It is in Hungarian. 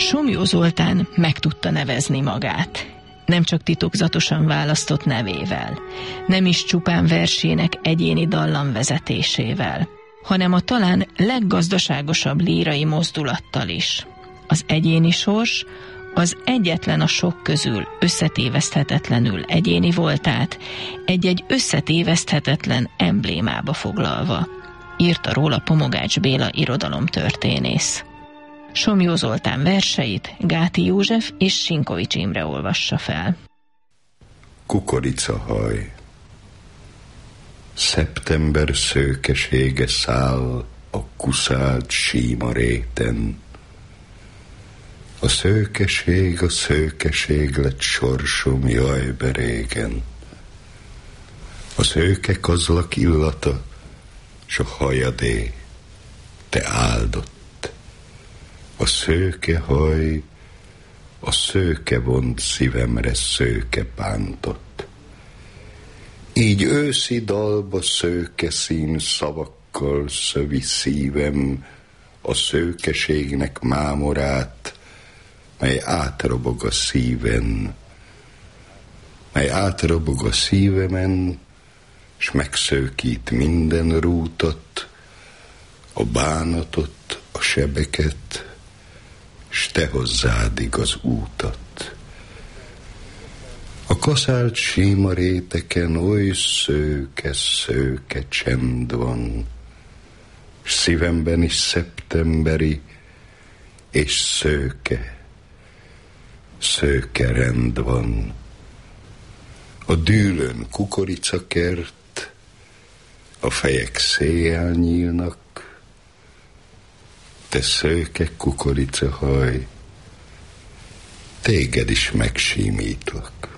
Somlyó Zoltán meg tudta nevezni magát. Nem csak titokzatosan választott nevével, nem is csupán versének egyéni dallamvezetésével, hanem a talán leggazdaságosabb lírai mozdulattal is. Az egyéni sors az egyetlen a sok közül összetéveszthetetlenül egyéni voltát egy-egy összetéveszthetetlen emblémába foglalva, írta róla Pomogács Béla irodalomtörténész. Somlyó Zoltán verseit Gáti József és Sinkovics Imre olvassa fel. Kukoricahaj. Szeptember szőkesége száll a kuszált síma réten. A szőkeség lett sorsom, jaj berégen. A szőke kazlak illata, s a hajadé, te áldott. A szőke haj, a szőke vont szívemre szőke bántott. Így őszi dalba szőke szín szavakkal szövi szívem a szőkeségnek mámorát, mely átrobog a szíven, mely átrobog a szívemen, s megszőkít minden rútot, a bánatot, a sebeket, s te hozzád az útat. A kaszált síma réteken oly szőke csend van, s szívemben is szeptemberi és szőke rend van. A dűlőn kukoricakert, a fejek széjjel nyílnak, te szőke kukoricahaj, téged is megsímítlak.